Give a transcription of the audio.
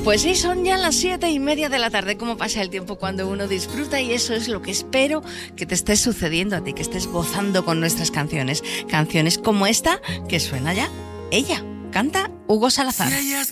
Pues sí, son ya las 7:30 de la tarde. ¿Cómo pasa el tiempo cuando uno disfruta? Y eso es lo que espero que te esté sucediendo a ti, que estés gozando con nuestras canciones. Canciones como esta, que suena ya. Ella canta Hugo Salazar. Si ella es